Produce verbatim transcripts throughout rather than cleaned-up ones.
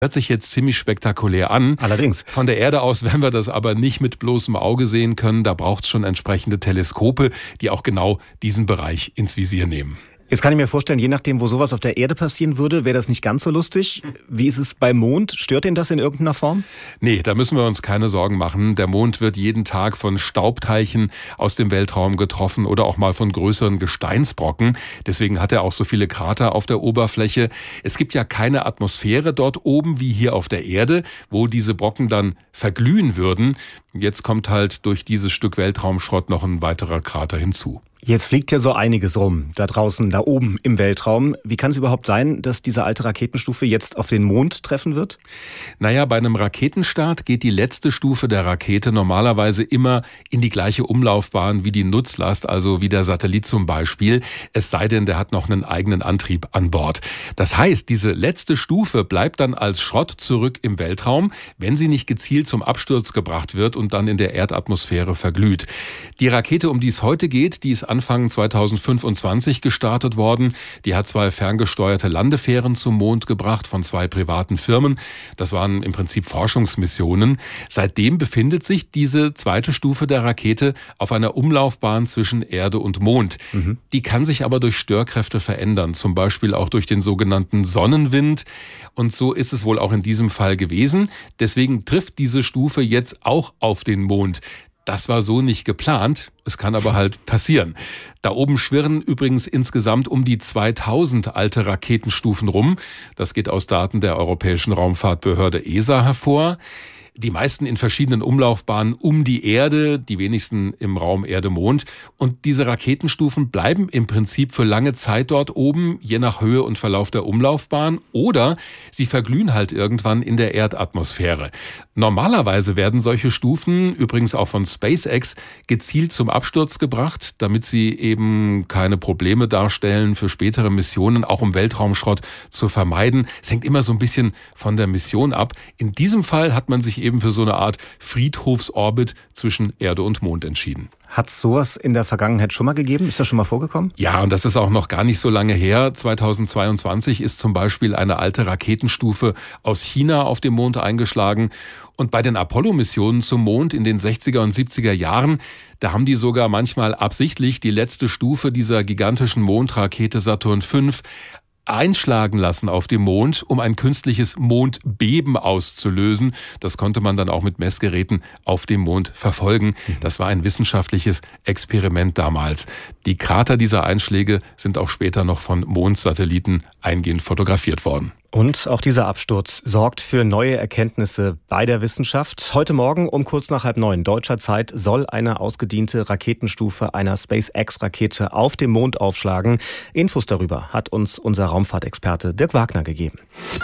Hört sich jetzt ziemlich spektakulär an. Allerdings. Von der Erde aus werden wir das aber nicht mit bloßem Auge sehen können. Da braucht es schon entsprechende Teleskope, die auch genau diesen Bereich ins Visier nehmen. Jetzt kann ich mir vorstellen, je nachdem, wo sowas auf der Erde passieren würde, wäre das nicht ganz so lustig. Wie ist es beim Mond? Stört ihn das in irgendeiner Form? Nee, da müssen wir uns keine Sorgen machen. Der Mond wird jeden Tag von Staubteilchen aus dem Weltraum getroffen oder auch mal von größeren Gesteinsbrocken. Deswegen hat er auch so viele Krater auf der Oberfläche. Es gibt ja keine Atmosphäre dort oben wie hier auf der Erde, wo diese Brocken dann verglühen würden. Jetzt kommt halt durch dieses Stück Weltraumschrott noch ein weiterer Krater hinzu. Jetzt fliegt ja so einiges rum, da draußen, da oben im Weltraum. Wie kann es überhaupt sein, dass diese alte Raketenstufe jetzt auf den Mond treffen wird? Naja, bei einem Raketenstart geht die letzte Stufe der Rakete normalerweise immer in die gleiche Umlaufbahn wie die Nutzlast, also wie der Satellit zum Beispiel. Es sei denn, der hat noch einen eigenen Antrieb an Bord. Das heißt, diese letzte Stufe bleibt dann als Schrott zurück im Weltraum, wenn sie nicht gezielt zum Absturz gebracht wird und dann in der Erdatmosphäre verglüht. Die Rakete, um die es heute geht, die ist Anfang zweitausendfünfundzwanzig gestartet worden. Die hat zwei ferngesteuerte Landefähren zum Mond gebracht von zwei privaten Firmen. Das waren im Prinzip Forschungsmissionen. Seitdem befindet sich diese zweite Stufe der Rakete auf einer Umlaufbahn zwischen Erde und Mond. Mhm. Die kann sich aber durch Störkräfte verändern, zum Beispiel auch durch den sogenannten Sonnenwind. Und so ist es wohl auch in diesem Fall gewesen. Deswegen trifft diese Stufe jetzt auch auf den Mond. Das war so nicht geplant, es kann aber halt passieren. Da oben schwirren übrigens insgesamt um die zweitausend alte Raketenstufen rum. Das geht aus Daten der Europäischen Raumfahrtbehörde E S A hervor. Die meisten in verschiedenen Umlaufbahnen um die Erde, die wenigsten im Raum Erde-Mond. Und diese Raketenstufen bleiben im Prinzip für lange Zeit dort oben, je nach Höhe und Verlauf der Umlaufbahn. Oder sie verglühen halt irgendwann in der Erdatmosphäre. Normalerweise werden solche Stufen, übrigens auch von SpaceX, gezielt zum Absturz gebracht, damit sie eben keine Probleme darstellen für spätere Missionen, auch um Weltraumschrott zu vermeiden. Es hängt immer so ein bisschen von der Mission ab. In diesem Fall hat man sich eben für so eine Art Friedhofsorbit zwischen Erde und Mond entschieden. Hat es sowas in der Vergangenheit schon mal gegeben? Ist das schon mal vorgekommen? Ja, und das ist auch noch gar nicht so lange her. zweitausendzweiundzwanzig ist zum Beispiel eine alte Raketenstufe aus China auf dem Mond eingeschlagen. Und bei den Apollo-Missionen zum Mond in den sechziger und siebziger Jahren, da haben die sogar manchmal absichtlich die letzte Stufe dieser gigantischen Mondrakete Saturn fünf einschlagen lassen auf dem Mond, um ein künstliches Mondbeben auszulösen. Das konnte man dann auch mit Messgeräten auf dem Mond verfolgen. Das war ein wissenschaftliches Experiment damals. Die Krater dieser Einschläge sind auch später noch von Mondsatelliten eingehend fotografiert worden. Und auch dieser Absturz sorgt für neue Erkenntnisse bei der Wissenschaft. Heute Morgen um kurz nach halb neun deutscher Zeit soll eine ausgediente Raketenstufe einer SpaceX-Rakete auf dem Mond aufschlagen. Infos darüber hat uns unser Raumfahrtexperte Dirk Wagner gegeben.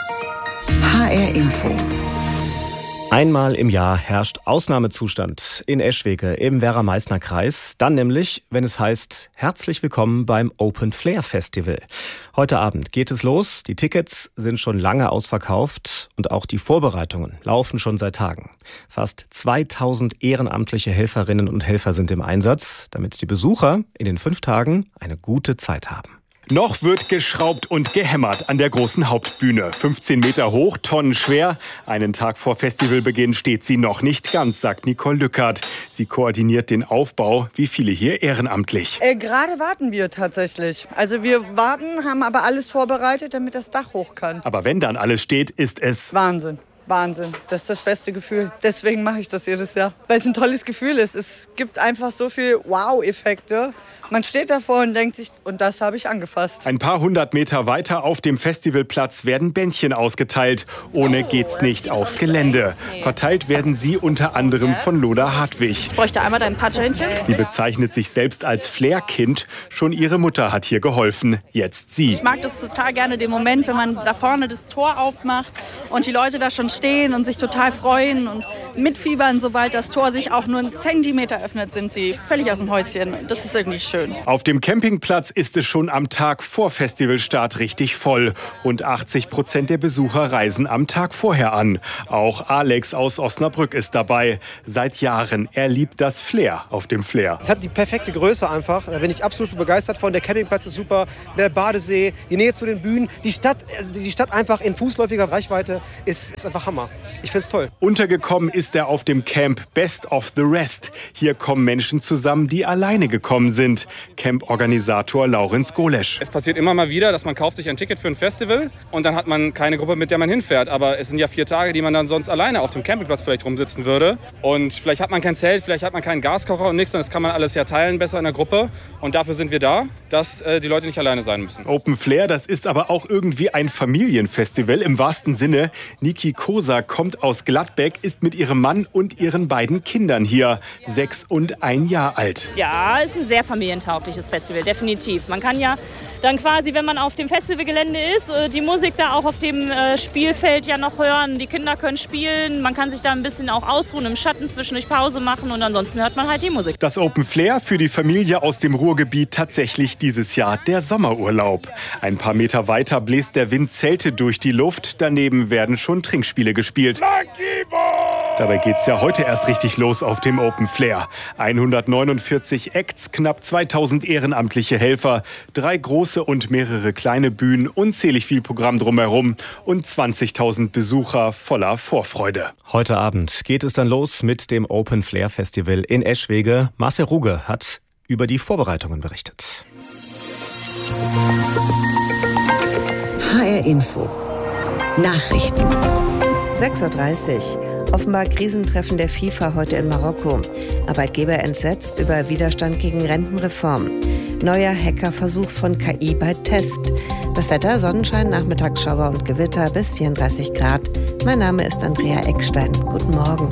H R Info. Einmal im Jahr herrscht Ausnahmezustand in Eschwege im Werra-Meißner-Kreis. Dann nämlich, wenn es heißt, herzlich willkommen beim Open Flair Festival. Heute Abend geht es los. Die Tickets sind schon lange ausverkauft und auch die Vorbereitungen laufen schon seit Tagen. Fast zweitausend ehrenamtliche Helferinnen und Helfer sind im Einsatz, damit die Besucher in den fünf Tagen eine gute Zeit haben. Noch wird geschraubt und gehämmert an der großen Hauptbühne. fünfzehn Meter hoch, Tonnen schwer. Einen Tag vor Festivalbeginn steht sie noch nicht ganz, sagt Nicole Lückert. Sie koordiniert den Aufbau, wie viele hier ehrenamtlich. Äh, gerade warten wir tatsächlich. Also wir warten, haben aber alles vorbereitet, damit das Dach hoch kann. Aber wenn dann alles steht, ist es Wahnsinn. Wahnsinn. Das ist das beste Gefühl. Deswegen mache ich das jedes Jahr. Weil es ein tolles Gefühl ist. Es gibt einfach so viel Wow-Effekte. Man steht davor und denkt sich, und das habe ich angefasst. Ein paar hundert Meter weiter auf dem Festivalplatz werden Bändchen ausgeteilt. Ohne geht's nicht aufs Gelände. Verteilt werden sie unter anderem von Lola Hartwig. Ich bräuchte einmal dein Patschhändchen. Sie bezeichnet sich selbst als Flair-Kind. Schon ihre Mutter hat hier geholfen. Jetzt sie. Ich mag das total gerne, den Moment, wenn man da vorne das Tor aufmacht und die Leute da schon stehen und sich total freuen und mitfiebern. Sobald das Tor sich auch nur einen Zentimeter öffnet, sind sie völlig aus dem Häuschen. Das ist irgendwie schön. Auf dem Campingplatz ist es schon am Tag vor Festivalstart richtig voll. Rund achtzig Prozent der Besucher reisen am Tag vorher an. Auch Alex aus Osnabrück ist dabei. Seit Jahren. Er liebt das Flair auf dem Flair. Es hat die perfekte Größe einfach. Da bin ich absolut begeistert von. Der Campingplatz ist super. Der Badesee, die Nähe zu den Bühnen. Die Stadt, also die Stadt einfach in fußläufiger Reichweite ist, ist einfach Hammer. Ich finde es toll. Untergekommen ist er auf dem Camp Best of the Rest. Hier kommen Menschen zusammen, die alleine gekommen sind. Camp-Organisator Laurenz Golesch. Es passiert immer mal wieder, dass man kauft sich ein Ticket für ein Festival und dann hat man keine Gruppe, mit der man hinfährt. Aber es sind ja vier Tage, die man dann sonst alleine auf dem Campingplatz vielleicht rumsitzen würde. Und vielleicht hat man kein Zelt, vielleicht hat man keinen Gaskocher und nichts. Und das kann man alles ja teilen, besser in der Gruppe. Und dafür sind wir da, dass äh, die Leute nicht alleine sein müssen. Open Flair, das ist aber auch irgendwie ein Familienfestival im wahrsten Sinne. Niki Kosa kommt aus Gladbeck, ist mit ihrem Mann und ihren beiden Kindern hier, sechs und ein Jahr alt. Ja, es ist ein sehr familientaugliches Festival, definitiv. Man kann ja dann quasi, wenn man auf dem Festivalgelände ist, die Musik da auch auf dem Spielfeld ja noch hören. Die Kinder können spielen, man kann sich da ein bisschen auch ausruhen, im Schatten zwischendurch Pause machen und ansonsten hört man halt die Musik. Das Open Flair für die Familie aus dem Ruhrgebiet tatsächlich dieses Jahr der Sommerurlaub. Ein paar Meter weiter bläst der Wind Zelte durch die Luft, daneben werden schon Trinkspiele gespielt. Dabei geht's ja heute erst richtig los auf dem Open Flair. hundertneunundvierzig Acts, knapp zweitausend ehrenamtliche Helfer, drei große und mehrere kleine Bühnen, unzählig viel Programm drumherum und zwanzigtausend Besucher voller Vorfreude. Heute Abend geht es dann los mit dem Open Flair Festival in Eschwege. Marcel Ruge hat über die Vorbereitungen berichtet. H R Info. Nachrichten. sechs Uhr dreißig. Offenbar Krisentreffen der FIFA heute in Marokko. Arbeitgeber entsetzt über Widerstand gegen Rentenreform. Neuer Hackerversuch von K I bei Test. Das Wetter, Sonnenschein, Nachmittagsschauer und Gewitter bis vierunddreißig Grad. Mein Name ist Andrea Eckstein. Guten Morgen.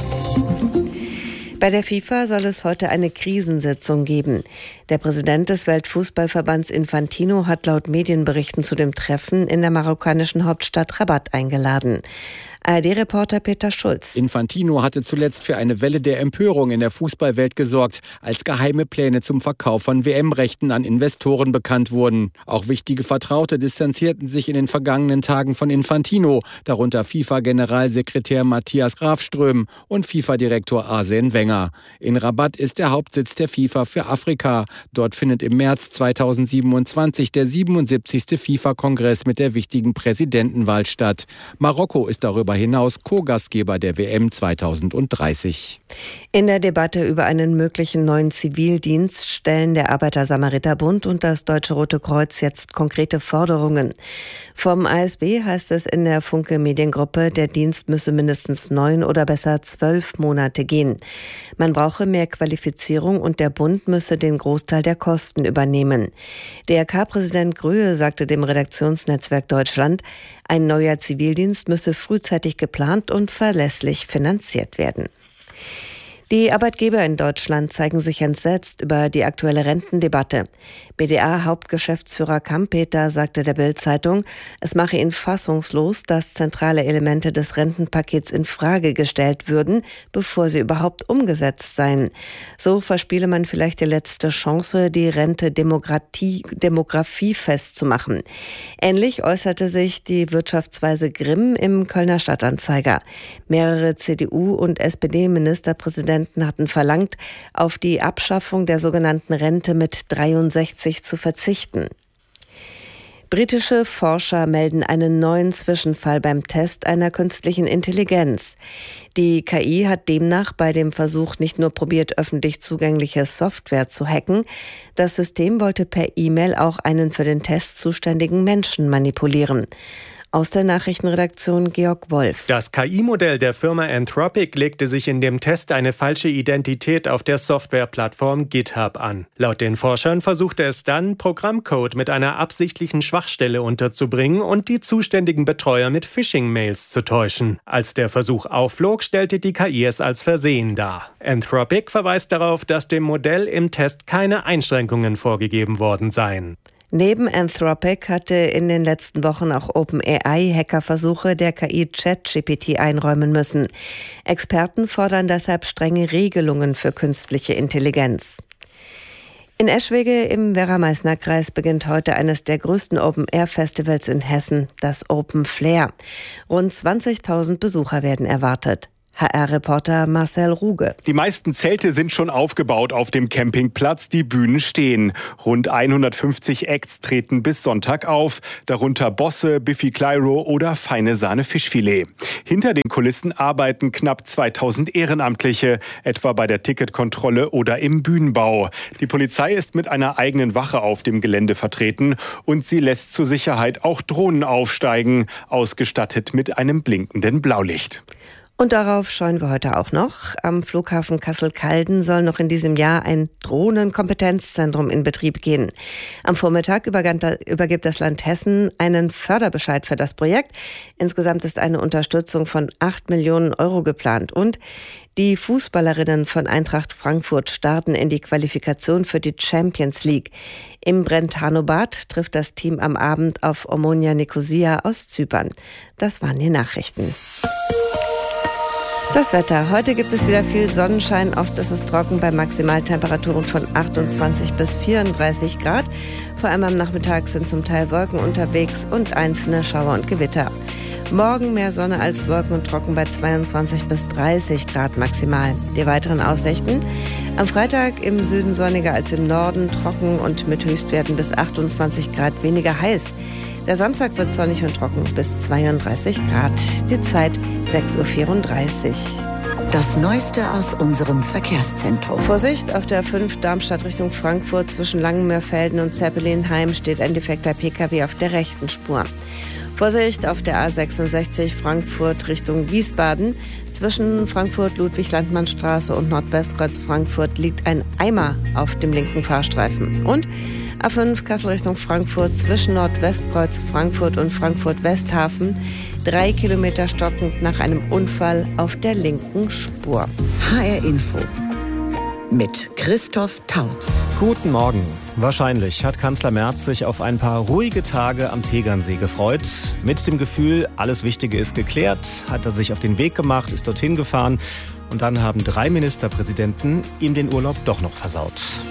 Bei der FIFA soll es heute eine Krisensitzung geben. Der Präsident des Weltfußballverbands Infantino hat laut Medienberichten zu dem Treffen in der marokkanischen Hauptstadt Rabat eingeladen. A R D-Reporter Peter Schulz. Infantino hatte zuletzt für eine Welle der Empörung in der Fußballwelt gesorgt, als geheime Pläne zum Verkauf von W M-Rechten an Investoren bekannt wurden. Auch wichtige Vertraute distanzierten sich in den vergangenen Tagen von Infantino, darunter FIFA-Generalsekretär Matthias Grafström und FIFA-Direktor Arsène Wenger. In Rabat ist der Hauptsitz der FIFA für Afrika. Dort findet im März zweitausendsiebenundzwanzig der siebenundsiebzigste FIFA-Kongress mit der wichtigen Präsidentenwahl statt. Marokko ist darüber hinaus Co-Gastgeber der W M zweitausenddreißig. In der Debatte über einen möglichen neuen Zivildienst stellen der Arbeiter-Samariter-Bund und das Deutsche Rote Kreuz jetzt konkrete Forderungen. Vom A S B heißt es in der Funke Mediengruppe, der Dienst müsse mindestens neun oder besser zwölf Monate gehen. Man brauche mehr Qualifizierung und der Bund müsse den Großteil der Kosten übernehmen. D R K-Präsident Gröhe sagte dem Redaktionsnetzwerk Deutschland, ein neuer Zivildienst müsse frühzeitig geplant und verlässlich finanziert werden. Die Arbeitgeber in Deutschland zeigen sich entsetzt über die aktuelle Rentendebatte. B D A-Hauptgeschäftsführer Kampeter sagte der Bild-Zeitung, es mache ihn fassungslos, dass zentrale Elemente des Rentenpakets in Frage gestellt würden, bevor sie überhaupt umgesetzt seien. So verspiele man vielleicht die letzte Chance, die Rente Demokratie, Demografie festzumachen. Ähnlich äußerte sich die Wirtschaftsweise Grimm im Kölner Stadtanzeiger. Mehrere C D U- und S P D-Ministerpräsidenten hatten verlangt, auf die Abschaffung der sogenannten Rente mit dreiundsechzig zu verzichten. Britische Forscher melden einen neuen Zwischenfall beim Test einer künstlichen Intelligenz. Die K I hat demnach bei dem Versuch nicht nur probiert, öffentlich zugängliche Software zu hacken, das System wollte per E-Mail auch einen für den Test zuständigen Menschen manipulieren. Aus der Nachrichtenredaktion Georg Wolf. Das K I-Modell der Firma Anthropic legte sich in dem Test eine falsche Identität auf der Softwareplattform GitHub an. Laut den Forschern versuchte es dann, Programmcode mit einer absichtlichen Schwachstelle unterzubringen und die zuständigen Betreuer mit Phishing-Mails zu täuschen. Als der Versuch aufflog, stellte die K I es als Versehen dar. Anthropic verweist darauf, dass dem Modell im Test keine Einschränkungen vorgegeben worden seien. Neben Anthropic hatte in den letzten Wochen auch OpenAI Hackerversuche der K I ChatGPT einräumen müssen. Experten fordern deshalb strenge Regelungen für künstliche Intelligenz. In Eschwege im Werra-Meißner-Kreis beginnt heute eines der größten Open-Air-Festivals in Hessen, das Open Flair. Rund zwanzigtausend Besucher werden erwartet. H R-Reporter Marcel Ruge. Die meisten Zelte sind schon aufgebaut auf dem Campingplatz, die Bühnen stehen. Rund hundertfünfzig Acts treten bis Sonntag auf, darunter Bosse, Biffy Clyro oder feine Sahne Fischfilet. Hinter den Kulissen arbeiten knapp zweitausend Ehrenamtliche, etwa bei der Ticketkontrolle oder im Bühnenbau. Die Polizei ist mit einer eigenen Wache auf dem Gelände vertreten und sie lässt zur Sicherheit auch Drohnen aufsteigen, ausgestattet mit einem blinkenden Blaulicht. Und darauf schauen wir heute auch noch. Am Flughafen Kassel-Calden soll noch in diesem Jahr ein Drohnenkompetenzzentrum in Betrieb gehen. Am Vormittag übergibt das Land Hessen einen Förderbescheid für das Projekt. Insgesamt ist eine Unterstützung von acht Millionen Euro geplant. Und die Fußballerinnen von Eintracht Frankfurt starten in die Qualifikation für die Champions League. Im Brentano-Bad trifft das Team am Abend auf Omonia Nicosia aus Zypern. Das waren die Nachrichten. Das Wetter. Heute gibt es wieder viel Sonnenschein. Oft ist es trocken bei Maximaltemperaturen von achtundzwanzig bis vierunddreißig Grad. Vor allem am Nachmittag sind zum Teil Wolken unterwegs und einzelne Schauer und Gewitter. Morgen mehr Sonne als Wolken und trocken bei zweiundzwanzig bis dreißig Grad maximal. Die weiteren Aussichten. Am Freitag im Süden sonniger als im Norden, trocken und mit Höchstwerten bis achtundzwanzig Grad weniger heiß. Der Samstag wird sonnig und trocken bis zweiunddreißig Grad. Die Zeit sechs Uhr vierunddreißig. Das Neueste aus unserem Verkehrszentrum. Vorsicht, auf der fünf Darmstadt Richtung Frankfurt zwischen Langenmörfelden und Zeppelinheim steht ein defekter P K W auf der rechten Spur. Vorsicht, auf der A sechsundsechzig Frankfurt Richtung Wiesbaden. Zwischen Frankfurt-Ludwig-Landmann-Straße und Nordwestkreuz Frankfurt liegt ein Eimer auf dem linken Fahrstreifen. Und A fünf Kassel Richtung Frankfurt zwischen Nordwestkreuz Frankfurt und Frankfurt-Westhafen. Drei Kilometer stockend nach einem Unfall auf der linken Spur. H R Info mit Christoph Tautz. Guten Morgen. Wahrscheinlich hat Kanzler Merz sich auf ein paar ruhige Tage am Tegernsee gefreut. Mit dem Gefühl, alles Wichtige ist geklärt, hat er sich auf den Weg gemacht, ist dorthin gefahren. Und dann haben drei Ministerpräsidenten ihm den Urlaub doch noch versaut.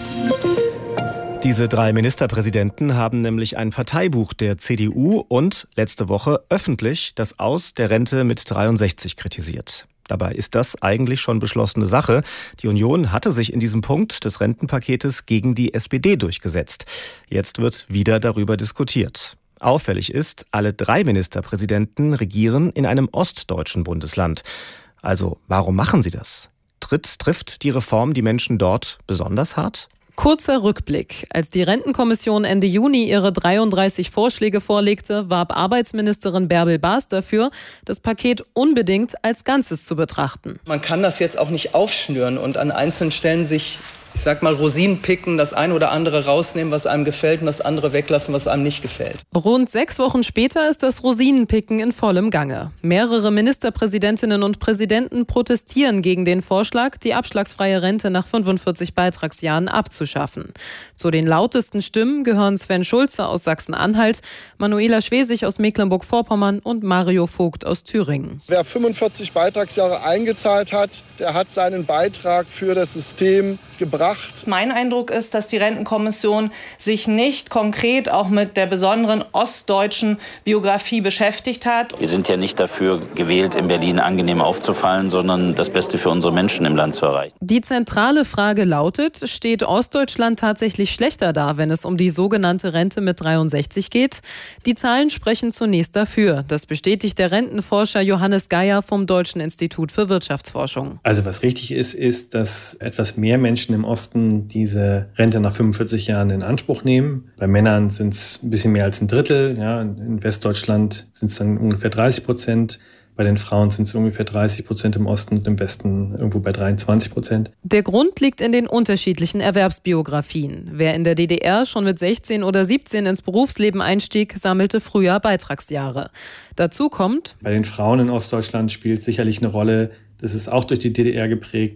Diese drei Ministerpräsidenten haben nämlich ein Parteibuch der C D U und letzte Woche öffentlich das Aus der Rente mit dreiundsechzig kritisiert. Dabei ist das eigentlich schon beschlossene Sache. Die Union hatte sich in diesem Punkt des Rentenpaketes gegen die S P D durchgesetzt. Jetzt wird wieder darüber diskutiert. Auffällig ist, alle drei Ministerpräsidenten regieren in einem ostdeutschen Bundesland. Also, warum machen sie das? Tritt, trifft die Reform die Menschen dort besonders hart? Kurzer Rückblick. Als die Rentenkommission Ende Juni ihre dreiunddreißig Vorschläge vorlegte, warb Arbeitsministerin Bärbel Baas dafür, das Paket unbedingt als Ganzes zu betrachten. Man kann das jetzt auch nicht aufschnüren und an einzelnen Stellen sich, ich sag mal, Rosinen picken, das eine oder andere rausnehmen, was einem gefällt, und das andere weglassen, was einem nicht gefällt. Rund sechs Wochen später ist das Rosinenpicken in vollem Gange. Mehrere Ministerpräsidentinnen und Präsidenten protestieren gegen den Vorschlag, die abschlagsfreie Rente nach fünfundvierzig Beitragsjahren abzuschaffen. Zu den lautesten Stimmen gehören Sven Schulze aus Sachsen-Anhalt, Manuela Schwesig aus Mecklenburg-Vorpommern und Mario Vogt aus Thüringen. Wer fünfundvierzig Beitragsjahre eingezahlt hat, der hat seinen Beitrag für das System gebracht. Mein Eindruck ist, dass die Rentenkommission sich nicht konkret auch mit der besonderen ostdeutschen Biografie beschäftigt hat. Wir sind ja nicht dafür gewählt, in Berlin angenehm aufzufallen, sondern das Beste für unsere Menschen im Land zu erreichen. Die zentrale Frage lautet, steht Ostdeutschland tatsächlich schlechter da, wenn es um die sogenannte Rente mit dreiundsechzig geht? Die Zahlen sprechen zunächst dafür. Das bestätigt der Rentenforscher Johannes Geier vom Deutschen Institut für Wirtschaftsforschung. Also was richtig ist, ist, dass etwas mehr Menschen im Osten diese Rente nach fünfundvierzig Jahren in Anspruch nehmen. Bei Männern sind es ein bisschen mehr als ein Drittel. Ja, in Westdeutschland sind es dann ungefähr dreißig Prozent. Bei den Frauen sind es ungefähr dreißig Prozent im Osten und im Westen irgendwo bei dreiundzwanzig Prozent. Der Grund liegt in den unterschiedlichen Erwerbsbiografien. Wer in der D D R schon mit sechzehn oder siebzehn ins Berufsleben einstieg, sammelte früher Beitragsjahre. Dazu kommt: Bei den Frauen in Ostdeutschland spielt sicherlich eine Rolle, das ist auch durch die D D R geprägt,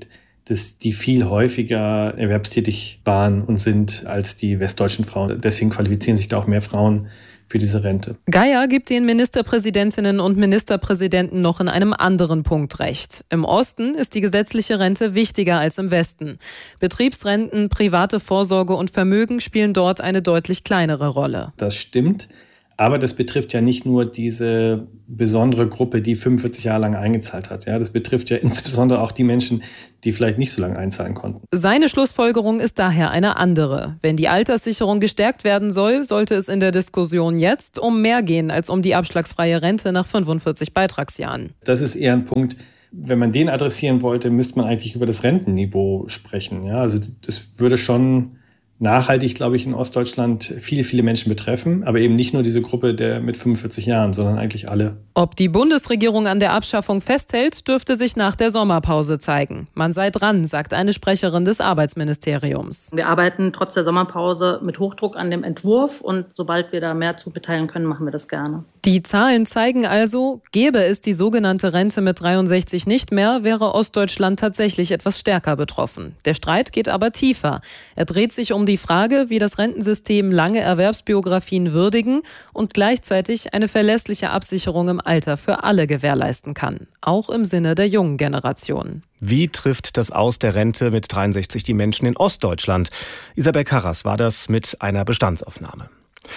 dass die viel häufiger erwerbstätig waren und sind als die westdeutschen Frauen. Deswegen qualifizieren sich da auch mehr Frauen für diese Rente. Geier gibt den Ministerpräsidentinnen und Ministerpräsidenten noch in einem anderen Punkt recht. Im Osten ist die gesetzliche Rente wichtiger als im Westen. Betriebsrenten, private Vorsorge und Vermögen spielen dort eine deutlich kleinere Rolle. Das stimmt. Aber das betrifft ja nicht nur diese besondere Gruppe, die fünfundvierzig Jahre lang eingezahlt hat. Ja, das betrifft ja insbesondere auch die Menschen, die vielleicht nicht so lange einzahlen konnten. Seine Schlussfolgerung ist daher eine andere. Wenn die Alterssicherung gestärkt werden soll, sollte es in der Diskussion jetzt um mehr gehen als um die abschlagsfreie Rente nach fünfundvierzig Beitragsjahren. Das ist eher ein Punkt, wenn man den adressieren wollte, müsste man eigentlich über das Rentenniveau sprechen. Ja, also das würde schon nachhaltig, glaube ich, in Ostdeutschland viele, viele Menschen betreffen, aber eben nicht nur diese Gruppe der mit fünfundvierzig Jahren, sondern eigentlich alle. Ob die Bundesregierung an der Abschaffung festhält, dürfte sich nach der Sommerpause zeigen. Man sei dran, sagt eine Sprecherin des Arbeitsministeriums. Wir arbeiten trotz der Sommerpause mit Hochdruck an dem Entwurf und sobald wir da mehr zu mitteilen können, machen wir das gerne. Die Zahlen zeigen also, gäbe es die sogenannte Rente mit dreiundsechzig nicht mehr, wäre Ostdeutschland tatsächlich etwas stärker betroffen. Der Streit geht aber tiefer. Er dreht sich um die Frage, wie das Rentensystem lange Erwerbsbiografien würdigen und gleichzeitig eine verlässliche Absicherung im Alter für alle gewährleisten kann. Auch im Sinne der jungen Generation. Wie trifft das Aus der Rente mit dreiundsechzig die Menschen in Ostdeutschland? Isabel Karras war das mit einer Bestandsaufnahme.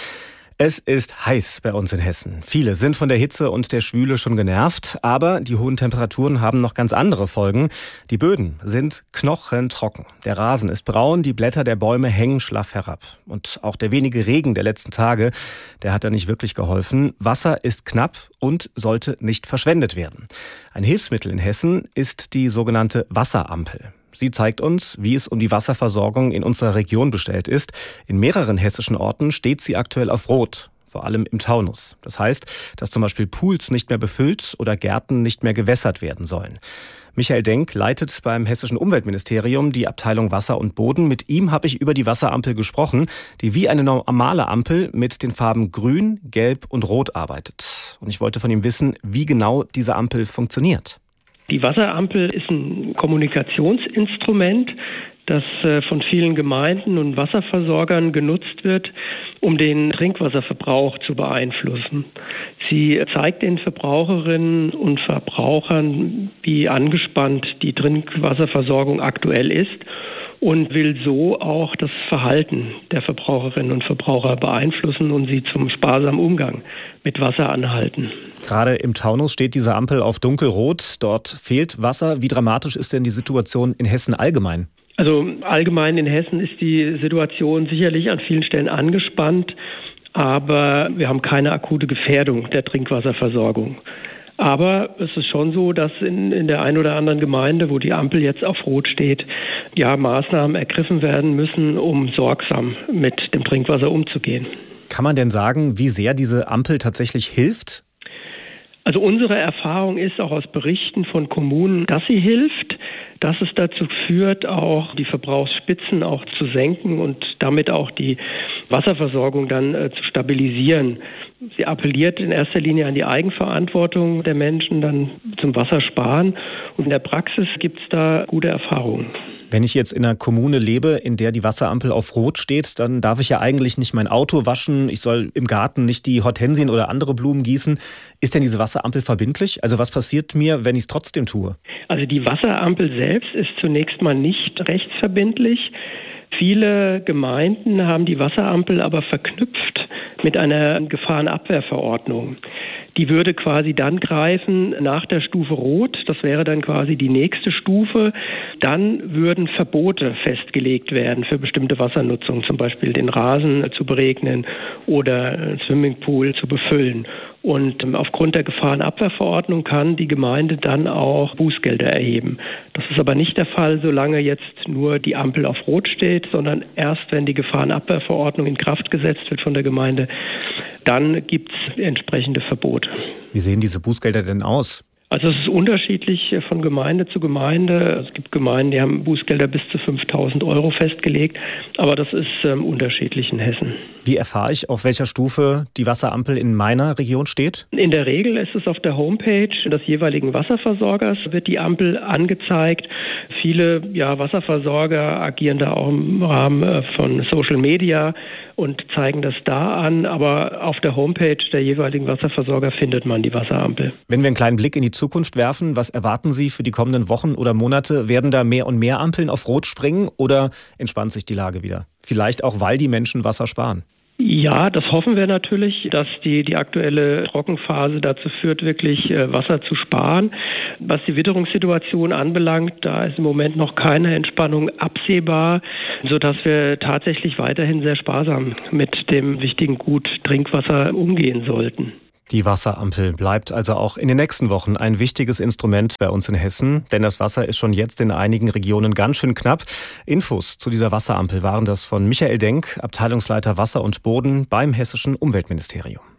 Es ist heiß bei uns in Hessen. Viele sind von der Hitze und der Schwüle schon genervt, aber die hohen Temperaturen haben noch ganz andere Folgen. Die Böden sind knochentrocken. Der Rasen ist braun, die Blätter der Bäume hängen schlaff herab. Und auch der wenige Regen der letzten Tage, der hat da nicht wirklich geholfen. Wasser ist knapp und sollte nicht verschwendet werden. Ein Hilfsmittel in Hessen ist die sogenannte Wasserampel. Sie zeigt uns, wie es um die Wasserversorgung in unserer Region bestellt ist. In mehreren hessischen Orten steht sie aktuell auf Rot, vor allem im Taunus. Das heißt, dass zum Beispiel Pools nicht mehr befüllt oder Gärten nicht mehr gewässert werden sollen. Michael Denk leitet beim Hessischen Umweltministerium die Abteilung Wasser und Boden. Mit ihm habe ich über die Wasserampel gesprochen, die wie eine normale Ampel mit den Farben Grün, Gelb und Rot arbeitet. Und ich wollte von ihm wissen, wie genau diese Ampel funktioniert. Die Wasserampel ist ein Kommunikationsinstrument, das von vielen Gemeinden und Wasserversorgern genutzt wird, um den Trinkwasserverbrauch zu beeinflussen. Sie zeigt den Verbraucherinnen und Verbrauchern, wie angespannt die Trinkwasserversorgung aktuell ist und will so auch das Verhalten der Verbraucherinnen und Verbraucher beeinflussen und sie zum sparsamen Umgang mit Wasser anhalten. Gerade im Taunus steht diese Ampel auf dunkelrot. Dort fehlt Wasser. Wie dramatisch ist denn die Situation in Hessen allgemein? Also allgemein in Hessen ist die Situation sicherlich an vielen Stellen angespannt, aber wir haben keine akute Gefährdung der Trinkwasserversorgung. Aber es ist schon so, dass in, in der einen oder anderen Gemeinde, wo die Ampel jetzt auf Rot steht, ja, Maßnahmen ergriffen werden müssen, um sorgsam mit dem Trinkwasser umzugehen. Kann man denn sagen, wie sehr diese Ampel tatsächlich hilft? Also unsere Erfahrung ist auch aus Berichten von Kommunen, dass sie hilft, dass es dazu führt, auch die Verbrauchsspitzen auch zu senken und damit auch die Wasserversorgung dann äh, zu stabilisieren. Sie appelliert in erster Linie an die Eigenverantwortung der Menschen, dann zum Wassersparen. Und in der Praxis gibt es da gute Erfahrungen. Wenn ich jetzt in einer Kommune lebe, in der die Wasserampel auf Rot steht, dann darf ich ja eigentlich nicht mein Auto waschen. Ich soll im Garten nicht die Hortensien oder andere Blumen gießen. Ist denn diese Wasserampel verbindlich? Also was passiert mir, wenn ich es trotzdem tue? Also die Wasserampel selbst ist zunächst mal nicht rechtsverbindlich. Viele Gemeinden haben die Wasserampel aber verknüpft mit einer Gefahrenabwehrverordnung. Die würde quasi dann greifen nach der Stufe Rot. Das wäre dann quasi die nächste Stufe. Dann würden Verbote festgelegt werden für bestimmte Wassernutzung, zum Beispiel den Rasen zu beregnen oder einen Swimmingpool zu befüllen. Und aufgrund der Gefahrenabwehrverordnung kann die Gemeinde dann auch Bußgelder erheben. Das ist aber nicht der Fall, solange jetzt nur die Ampel auf Rot steht, sondern erst, wenn die Gefahrenabwehrverordnung in Kraft gesetzt wird von der Gemeinde, dann gibt es entsprechende Verbote. Wie sehen diese Bußgelder denn aus? Also es ist unterschiedlich von Gemeinde zu Gemeinde. Es gibt Gemeinden, die haben Bußgelder bis zu fünftausend Euro festgelegt, aber das ist ähm, unterschiedlich in Hessen. Wie erfahre ich, auf welcher Stufe die Wasserampel in meiner Region steht? In der Regel ist es auf der Homepage des jeweiligen Wasserversorgers, wird die Ampel angezeigt. Viele ja, Wasserversorger agieren da auch im Rahmen von Social Media und zeigen das da an, aber auf der Homepage der jeweiligen Wasserversorger findet man die Wasserampel. Wenn wir einen kleinen Blick in die Zukunft werfen, was erwarten Sie für die kommenden Wochen oder Monate? Werden da mehr und mehr Ampeln auf Rot springen oder entspannt sich die Lage wieder? Vielleicht auch, weil die Menschen Wasser sparen. Ja, das hoffen wir natürlich, dass die, die aktuelle Trockenphase dazu führt, wirklich äh, Wasser zu sparen. Was die Witterungssituation anbelangt, da ist im Moment noch keine Entspannung absehbar, sodass wir tatsächlich weiterhin sehr sparsam mit dem wichtigen Gut Trinkwasser umgehen sollten. Die Wasserampel bleibt also auch in den nächsten Wochen ein wichtiges Instrument bei uns in Hessen, denn das Wasser ist schon jetzt in einigen Regionen ganz schön knapp. Infos zu dieser Wasserampel waren das von Michael Denk, Abteilungsleiter Wasser und Boden beim Hessischen Umweltministerium.